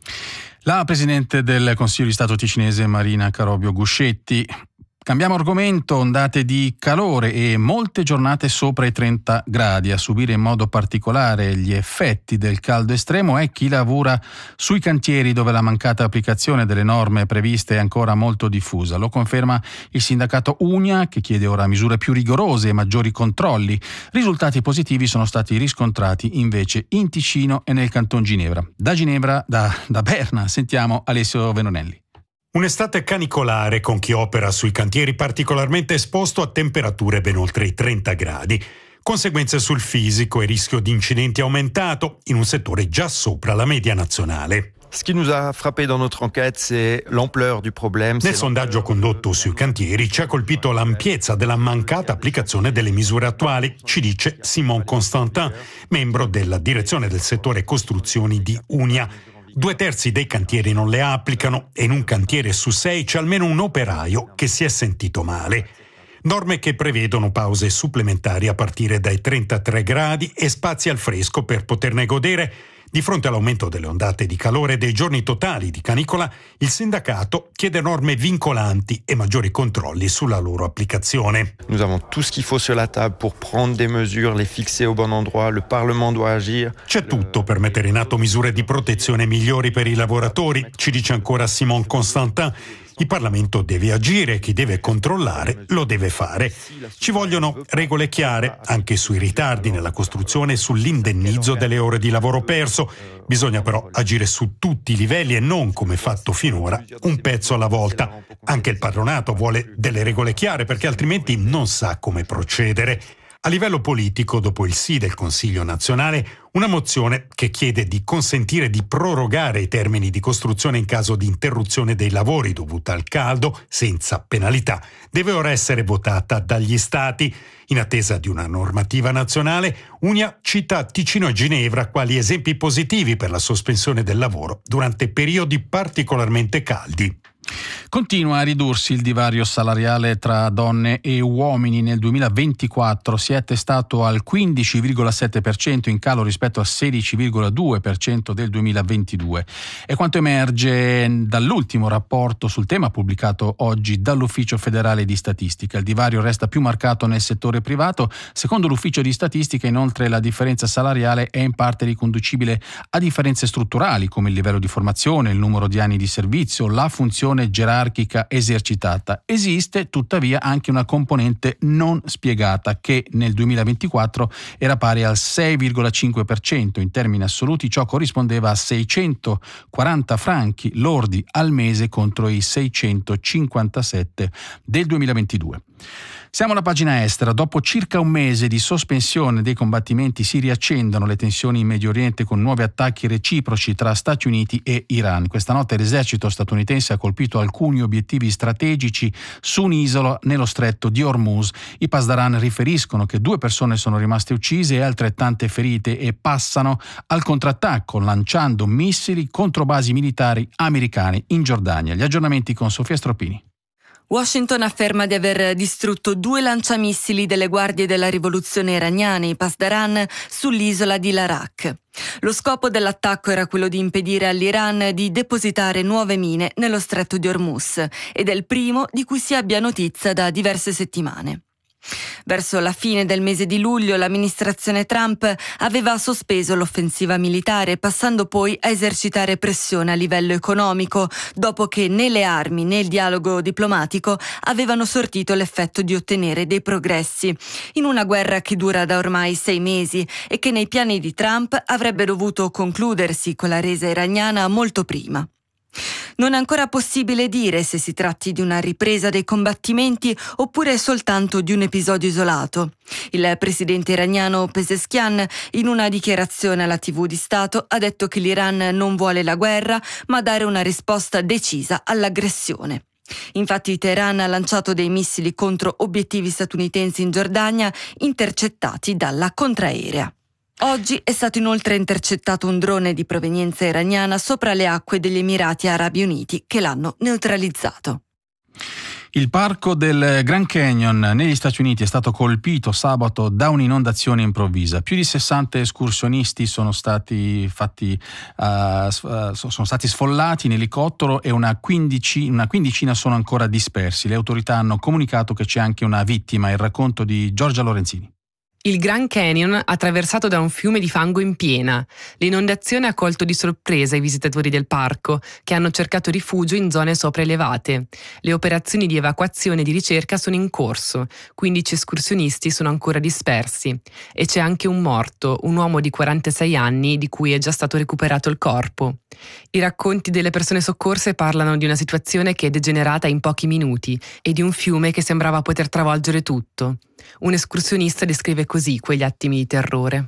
La Presidente del Consiglio di Stato ticinese Marina Carobio Guscetti. Cambiamo argomento, ondate di calore e molte giornate sopra i 30 gradi. A subire in modo particolare gli effetti del caldo estremo è chi lavora sui cantieri dove la mancata applicazione delle norme previste è ancora molto diffusa. Lo conferma il sindacato Unia, che chiede ora misure più rigorose e maggiori controlli. Risultati positivi sono stati riscontrati invece in Ticino e nel Canton Ginevra. Da Ginevra, da Berna, sentiamo Alessio Venonelli. Un'estate canicolare con chi opera sui cantieri particolarmente esposto a temperature ben oltre i 30 gradi. Conseguenze sul fisico e rischio di incidenti aumentato in un settore già sopra la media nazionale. Ce qui nous a frappé dans notre enquête, c'est l'ampleur du problème. Nel sondaggio condotto sui cantieri ci ha colpito l'ampiezza della mancata applicazione delle misure attuali, ci dice Simon Constantin, membro della direzione del settore costruzioni di Unia. 2/3 dei cantieri non le applicano e in un cantiere su 6 c'è almeno un operaio che si è sentito male. Norme che prevedono pause supplementari a partire dai 33 gradi e spazi al fresco per poterne godere. Di fronte all'aumento delle ondate di calore e dei giorni totali di canicola, il sindacato chiede norme vincolanti e maggiori controlli sulla loro applicazione. Nous avons tout ce qu'il faut sur la table pour prendre des mesures, les fixer au bon endroit, le Parlement doit agir. C'è tutto per mettere in atto misure di protezione migliori per i lavoratori, ci dice ancora Simon Constantin. Il Parlamento deve agire, chi deve controllare lo deve fare. Ci vogliono regole chiare anche sui ritardi nella costruzione e sull'indennizzo delle ore di lavoro perso. Bisogna però agire su tutti i livelli e non, come fatto finora, un pezzo alla volta. Anche il patronato vuole delle regole chiare perché altrimenti non sa come procedere. A livello politico, dopo il sì del Consiglio nazionale, una mozione che chiede di consentire di prorogare i termini di costruzione in caso di interruzione dei lavori dovuta al caldo, senza penalità, deve ora essere votata dagli Stati. In attesa di una normativa nazionale, Unia cita Ticino e Ginevra quali esempi positivi per la sospensione del lavoro durante periodi particolarmente caldi. Continua a ridursi il divario salariale tra donne e uomini. Nel 2024 si è attestato al 15,7%, in calo rispetto al 16,2% del 2022. È quanto emerge dall'ultimo rapporto sul tema pubblicato oggi dall'Ufficio federale di statistica. Il divario resta più marcato nel settore privato. Secondo l'Ufficio di statistica, inoltre, la differenza salariale è in parte riconducibile a differenze strutturali come il livello di formazione, il numero di anni di servizio, la funzione gerarchica esercitata. Esiste tuttavia anche una componente non spiegata che nel 2024 era pari al 6,5%. In termini assoluti ciò corrispondeva a 640 franchi lordi al mese contro i 657 del 2022. Siamo alla pagina estera. Dopo circa un mese di sospensione dei combattimenti si riaccendono le tensioni in Medio Oriente con nuovi attacchi reciproci tra Stati Uniti e Iran. Questa notte l'esercito statunitense ha colpito alcuni obiettivi strategici su un'isola nello stretto di Hormuz. I Pasdaran riferiscono che 2 persone sono rimaste uccise e altrettante ferite e passano al contrattacco lanciando missili contro basi militari americane in Giordania. Gli aggiornamenti con Sofia Stroppini. Washington afferma di aver distrutto 2 lanciamissili delle guardie della rivoluzione iraniane, i Pasdaran, sull'isola di Larak. Lo scopo dell'attacco era quello di impedire all'Iran di depositare nuove mine nello stretto di Hormuz ed è il primo di cui si abbia notizia da diverse settimane. Verso la fine del mese di luglio l'amministrazione Trump aveva sospeso l'offensiva militare, passando poi a esercitare pressione a livello economico, dopo che né le armi né il dialogo diplomatico avevano sortito l'effetto di ottenere dei progressi, in una guerra che dura da ormai 6 mesi e che nei piani di Trump avrebbe dovuto concludersi con la resa iraniana molto prima. Non è ancora possibile dire se si tratti di una ripresa dei combattimenti oppure soltanto di un episodio isolato. Il presidente iraniano Pezeshkian, in una dichiarazione alla TV di Stato, ha detto che l'Iran non vuole la guerra, ma dare una risposta decisa all'aggressione. Infatti Teheran ha lanciato dei missili contro obiettivi statunitensi in Giordania, intercettati dalla contraerea. Oggi è stato inoltre intercettato un drone di provenienza iraniana sopra le acque degli Emirati Arabi Uniti che l'hanno neutralizzato. Il parco del Grand Canyon negli Stati Uniti è stato colpito sabato da un'inondazione improvvisa. Più di 60 escursionisti sono stati sfollati in elicottero e una quindicina sono ancora dispersi. Le autorità hanno comunicato che c'è anche una vittima. Il racconto di Giorgia Lorenzini. Il Grand Canyon attraversato da un fiume di fango in piena. L'inondazione ha colto di sorpresa i visitatori del parco, che hanno cercato rifugio in zone sopraelevate. Le operazioni di evacuazione e di ricerca sono in corso, 15 escursionisti sono ancora dispersi. E c'è anche un morto, un uomo di 46 anni di cui è già stato recuperato il corpo. I racconti delle persone soccorse parlano di una situazione che è degenerata in pochi minuti e di un fiume che sembrava poter travolgere tutto. Un escursionista descrive così quegli attimi di terrore.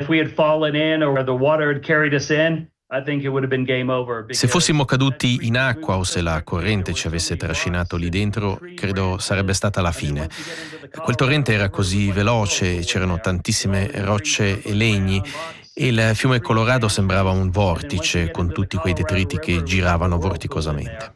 Se fossimo caduti in acqua o se la corrente ci avesse trascinato lì dentro, credo sarebbe stata la fine. Quel torrente era così veloce, c'erano tantissime rocce e legni e il fiume Colorado sembrava un vortice con tutti quei detriti che giravano vorticosamente.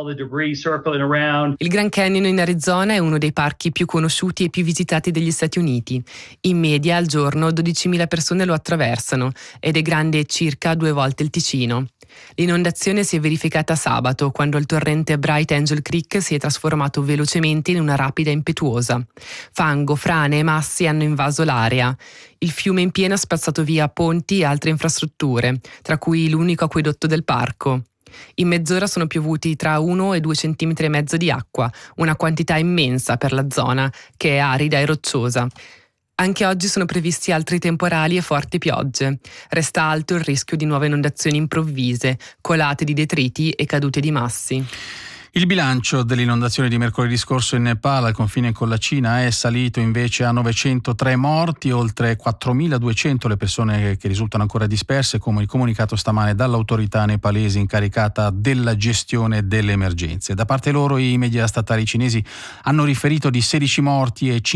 Il Grand Canyon in Arizona è uno dei parchi più conosciuti e più visitati degli Stati Uniti. In media al giorno 12.000 persone lo attraversano ed è grande circa 2 volte il Ticino. L'inondazione si è verificata sabato, quando il torrente Bright Angel Creek si è trasformato velocemente in una rapida impetuosa. Fango, frane e massi hanno invaso l'area. Il fiume in piena ha spazzato via ponti e altre infrastrutture, tra cui l'unico acquedotto del parco. In mezz'ora sono piovuti tra 1 e 2 centimetri e mezzo di acqua, una quantità immensa per la zona, che è arida e rocciosa. Anche oggi sono previsti altri temporali e forti piogge. Resta alto il rischio di nuove inondazioni improvvise, colate di detriti e cadute di massi. Il bilancio dell'inondazione di mercoledì scorso in Nepal, al confine con la Cina, è salito invece a 903 morti, oltre 4.200 le persone che risultano ancora disperse, come comunicato stamane dall'autorità nepalese incaricata della gestione delle emergenze. Da parte loro i media statali cinesi hanno riferito di 16 morti e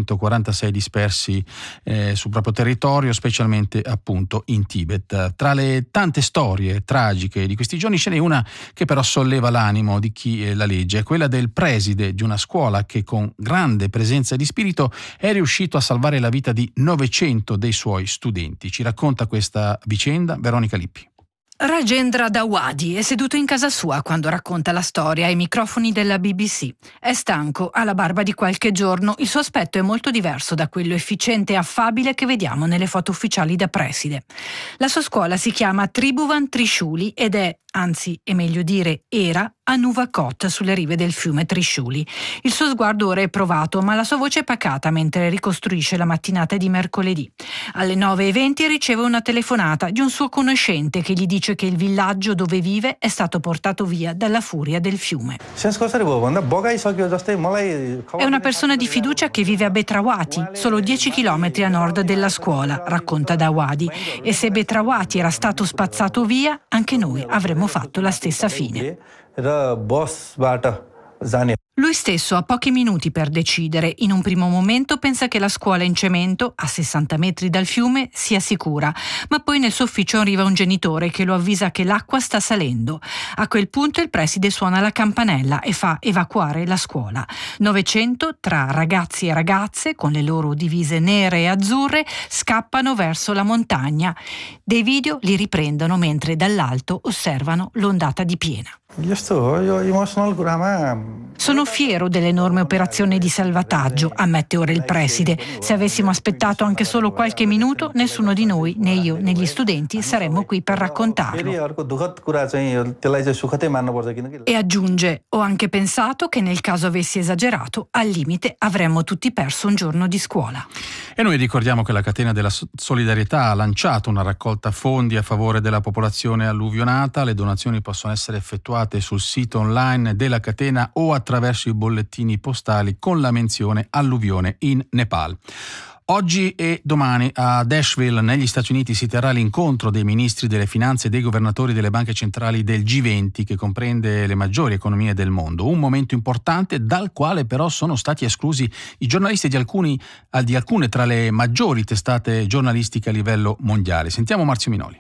546 dispersi sul proprio territorio, specialmente appunto in Tibet. Tra le tante storie tragiche di questi giorni ce n'è una che però solleva l'animo di chi la legge, è quella del preside di una scuola che con grande presenza di spirito è riuscito a salvare la vita di 900 dei suoi studenti. Ci racconta questa vicenda Veronica Lippi. Rajendra Dawadi è seduto in casa sua quando racconta la storia ai microfoni della BBC. È stanco, ha la barba di qualche giorno, il suo aspetto è molto diverso da quello efficiente e affabile che vediamo nelle foto ufficiali da preside. La sua scuola si chiama Tribhuvan Trishuli ed è, anzi è meglio dire era, a Nuvakot, sulle rive del fiume Trishuli. Il suo sguardo ora è provato, ma la sua voce è pacata mentre ricostruisce la mattinata di mercoledì. Alle 9:20 riceve una telefonata di un suo conoscente che gli dice che il villaggio dove vive è stato portato via dalla furia del fiume. È una persona di fiducia che vive a Betrawati, solo 10 chilometri a nord della scuola, racconta Dawadi, e se Betrawati era stato spazzato via, anche noi avremmo fatto la stessa fine. Lui stesso ha pochi minuti per decidere. In un primo momento pensa che la scuola in cemento, a 60 metri dal fiume, sia sicura, ma poi nel suo ufficio arriva un genitore che lo avvisa che l'acqua sta salendo. A quel punto il preside suona la campanella e fa evacuare la scuola. 900, tra ragazzi e ragazze, con le loro divise nere e azzurre, scappano verso la montagna. Dei video li riprendono mentre dall'alto osservano l'ondata di piena. Sono fiero dell'enorme operazione di salvataggio, ammette ora il preside. Se avessimo aspettato anche solo qualche minuto, nessuno di noi, né io né gli studenti, saremmo qui per raccontarlo. E aggiunge: ho anche pensato che nel caso avessi esagerato, al limite avremmo tutti perso un giorno di scuola. E noi ricordiamo che la Catena della Solidarietà ha lanciato una raccolta fondi a favore della popolazione alluvionata. Le donazioni possono essere effettuate sul sito online della catena o attraverso i bollettini postali con la menzione alluvione in Nepal. Oggi e domani a Asheville, negli Stati Uniti, si terrà l'incontro dei ministri delle finanze e dei governatori delle banche centrali del G20, che comprende le maggiori economie del mondo. Un momento importante dal quale però sono stati esclusi i giornalisti di alcune tra le maggiori testate giornalistiche a livello mondiale. Sentiamo Marzio Minoli.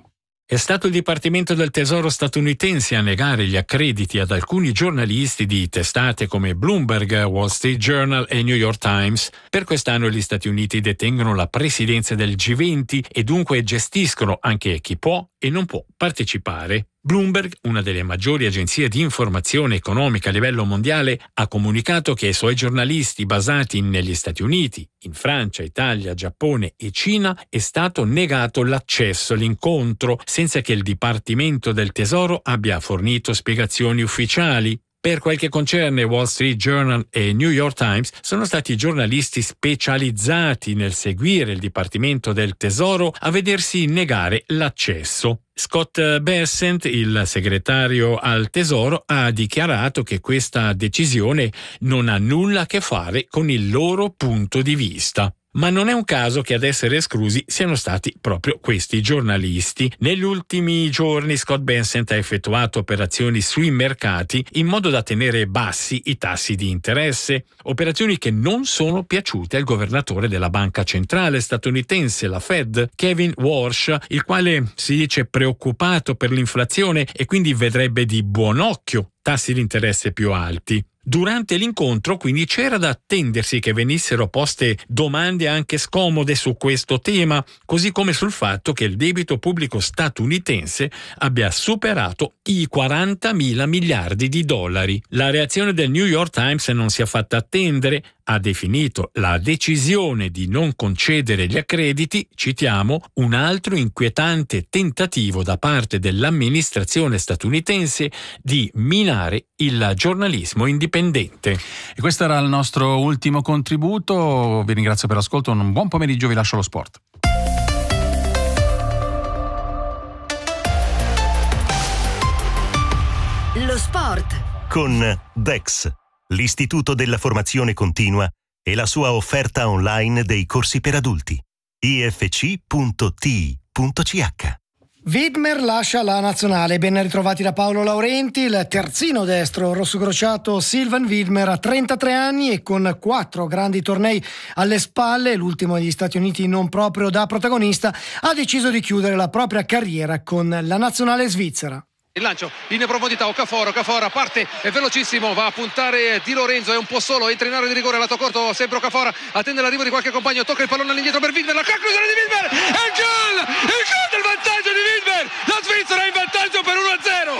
È stato il Dipartimento del Tesoro statunitense a negare gli accrediti ad alcuni giornalisti di testate come Bloomberg, Wall Street Journal e New York Times. Per quest'anno gli Stati Uniti detengono la presidenza del G20 e dunque gestiscono anche chi può e non può partecipare. Bloomberg, una delle maggiori agenzie di informazione economica a livello mondiale, ha comunicato che ai suoi giornalisti basati negli Stati Uniti, in Francia, Italia, Giappone e Cina è stato negato l'accesso all'incontro senza che il Dipartimento del Tesoro abbia fornito spiegazioni ufficiali. Per quel che concerne Wall Street Journal e New York Times, sono stati giornalisti specializzati nel seguire il Dipartimento del Tesoro a vedersi negare l'accesso. Scott Bessent, il segretario al Tesoro, ha dichiarato che questa decisione non ha nulla a che fare con il loro punto di vista. Ma non è un caso che ad essere esclusi siano stati proprio questi giornalisti. Negli ultimi giorni Scott Bessent ha effettuato operazioni sui mercati in modo da tenere bassi i tassi di interesse, operazioni che non sono piaciute al governatore della banca centrale statunitense, la Fed, Kevin Warsh, il quale si dice preoccupato per l'inflazione e quindi vedrebbe di buon occhio tassi di interesse più alti. Durante l'incontro quindi c'era da attendersi che venissero poste domande anche scomode su questo tema, così come sul fatto che il debito pubblico statunitense abbia superato i 40.000 miliardi di dollari. La reazione del New York Times non si è fatta attendere, ha definito la decisione di non concedere gli accrediti, citiamo, un altro inquietante tentativo da parte dell'amministrazione statunitense di minare il giornalismo indipendente. E questo era il nostro ultimo contributo, vi ringrazio per l'ascolto, un buon pomeriggio, vi lascio lo sport. Lo sport con DEX, l'Istituto della Formazione Continua e la sua offerta online dei corsi per adulti. ifc.ti.ch. Widmer lascia la nazionale. Ben ritrovati da Paolo Laurenti. Il terzino destro rossocrociato Sylvain Widmer ha 33 anni e con 4 grandi tornei alle spalle, l'ultimo negli Stati Uniti non proprio da protagonista, ha deciso di chiudere la propria carriera con la nazionale svizzera. Il lancio in profondità, Okafor parte, è velocissimo, va a puntare Di Lorenzo, è un po' solo, entra in area di rigore, lato corto, sempre Okafor, attende l'arrivo di qualche compagno, tocca il pallone all'indietro per Widmer, la conclusione di Widmer, è il gol del vantaggio di Widmer, la Svizzera è in vantaggio per 1-0.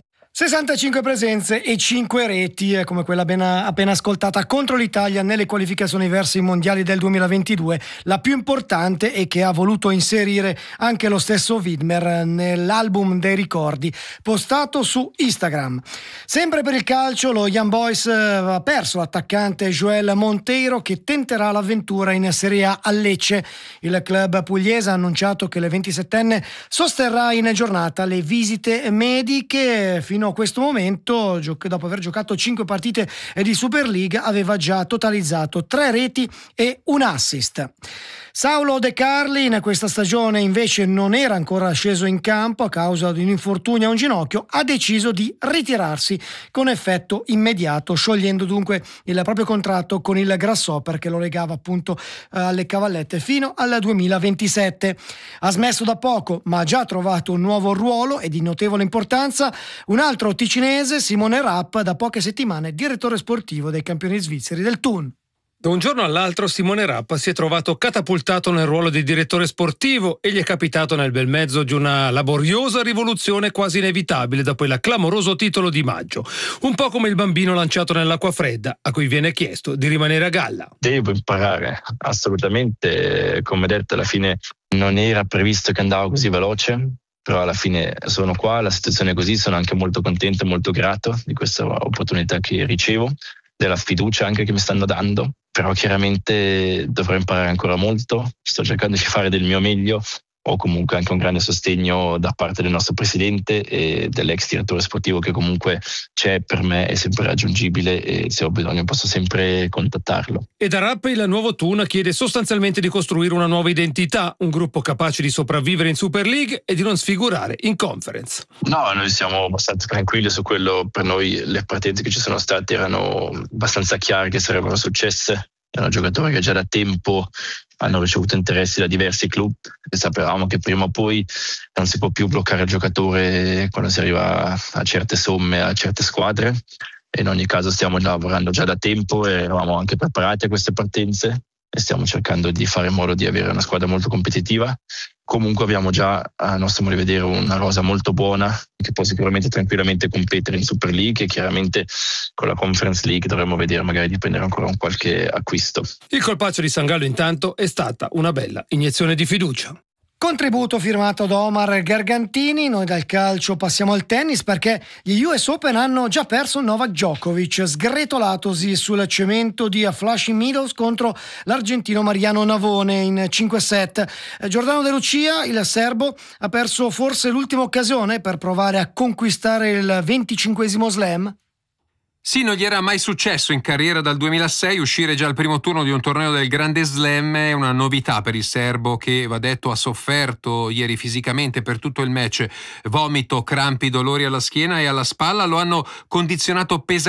65 presenze e 5 reti, come quella appena ascoltata contro l'Italia nelle qualificazioni verso i mondiali del 2022, la più importante e che ha voluto inserire anche lo stesso Widmer nell'album dei ricordi postato su Instagram. Sempre per il calcio, lo Young Boys ha perso l'attaccante Joel Monteiro, che tenterà l'avventura in Serie A a Lecce. Il club pugliese ha annunciato che il 27enne sosterrà in giornata le visite mediche. Fino a questo momento, dopo aver giocato 5 partite di Super League, aveva già totalizzato 3 reti e un assist. Saulo De Carli in questa stagione invece non era ancora sceso in campo a causa di un infortunio a un ginocchio, ha deciso di ritirarsi con effetto immediato, sciogliendo dunque il proprio contratto con il Grasshopper che lo legava appunto alle Cavallette fino al 2027. Ha smesso da poco ma ha già trovato un nuovo ruolo e di notevole importanza. Un altro ticinese, Simone Rapp, da poche settimane direttore sportivo dei campioni svizzeri del Thun. Da un giorno all'altro Simone Rapp si è trovato catapultato nel ruolo di direttore sportivo e gli è capitato nel bel mezzo di una laboriosa rivoluzione quasi inevitabile dopo il clamoroso titolo di maggio. Un po' come il bambino lanciato nell'acqua fredda a cui viene chiesto di rimanere a galla. Devo imparare, assolutamente. Come detto, alla fine non era previsto che andavo così veloce, però alla fine sono qua, la situazione è così, sono anche molto contento e molto grato di questa opportunità che ricevo, della fiducia anche che mi stanno dando, però chiaramente dovrò imparare ancora molto, sto cercando di fare del mio meglio, ho comunque anche un grande sostegno da parte del nostro presidente e dell'ex direttore sportivo che comunque c'è per me, è sempre raggiungibile e se ho bisogno posso sempre contattarlo. E da Rapp il nuovo Thun chiede sostanzialmente di costruire una nuova identità, un gruppo capace di sopravvivere in Super League e di non sfigurare in Conference. No, noi siamo abbastanza tranquilli su quello, per noi le partenze che ci sono state erano abbastanza chiare che sarebbero successe. è un giocatore che già da tempo hanno ricevuto interessi da diversi club e sapevamo che prima o poi non si può più bloccare il giocatore quando si arriva a certe somme, a certe squadre. E in ogni caso stiamo lavorando già da tempo e eravamo anche preparati a queste partenze e stiamo cercando di fare in modo di avere una squadra molto competitiva. Comunque abbiamo già, a nostro modo di vedere, una rosa molto buona che può sicuramente tranquillamente competere in Super League e chiaramente con la Conference League dovremmo vedere magari di prendere ancora un qualche acquisto. Il colpaccio di San Gallo intanto è stata una bella iniezione di fiducia. Contributo firmato da Omar Gargantini. Noi dal calcio passiamo al tennis perché gli US Open hanno già perso Novak Djokovic, sgretolatosi sul cemento di Flushing Meadows contro l'argentino Mariano Navone in 5 set. Giordano De Lucia, il serbo, ha perso forse l'ultima occasione per provare a conquistare il 25esimo slam. Sì, non gli era mai successo in carriera dal 2006 uscire già al primo turno di un torneo del Grande Slam. È una novità per il serbo che, va detto, ha sofferto ieri fisicamente per tutto il match. Vomito, crampi, dolori alla schiena e alla spalla lo hanno condizionato pesantemente